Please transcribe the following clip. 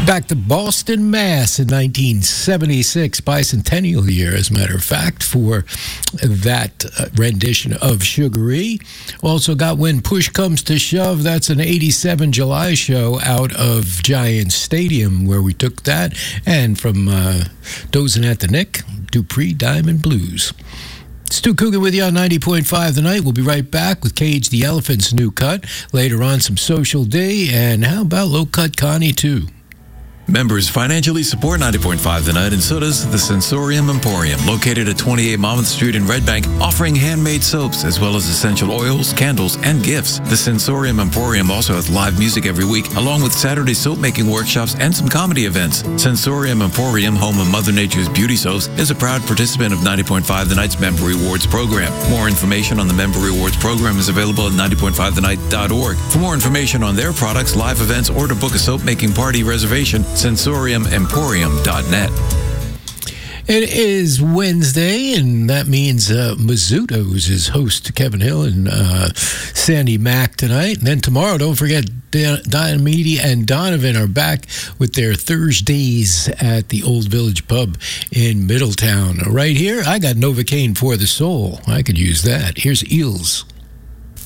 Back to Boston, Mass. in 1976, bicentennial year, as a matter of fact, for that rendition of Sugar-E. Also got When Push Comes to Shove. That's an 87 July show out of Giants Stadium where we took that. And from Dozing at the Nick, Dupree Diamond Blues. Stu Coogan with you on 90.5 The Night. We'll be right back with Cage the Elephant's new cut. Later on, some Social D. And how about Low Cut Connie, too? Members financially support 90.5 The Night, and so does the Sensorium Emporium, located at 28 Monmouth Street in Red Bank, offering handmade soaps as well as essential oils, candles, and gifts. The Sensorium Emporium also has live music every week, along with Saturday soap-making workshops and some comedy events. Sensorium Emporium, home of Mother Nature's beauty soaps, is a proud participant of 90.5 The Night's Member Rewards program. More information on the Member Rewards program is available at 90.5thenight.org. For more information on their products, live events, or to book a soap-making party reservation, sensoriumemporium.net. It is Wednesday, and that means Mizuto's is host Kevin Hill and Sandy Mack tonight. And then tomorrow, don't forget, Diomede and Donovan are back with their Thursdays at the Old Village Pub in Middletown. Right here, I got Novocaine for the soul. I could use that. Here's Eels.